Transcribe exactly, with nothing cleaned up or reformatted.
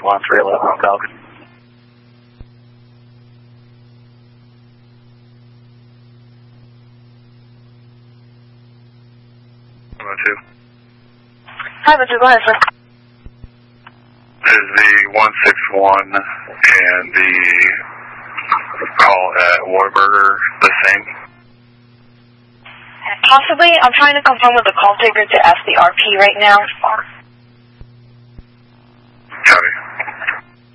one three eleven Falcon. one two. Hi, Mister Go ahead, sir. Is the one six one and the call at Whataburger the same? Possibly. I'm trying to confirm with the call taker to ask the R P right now.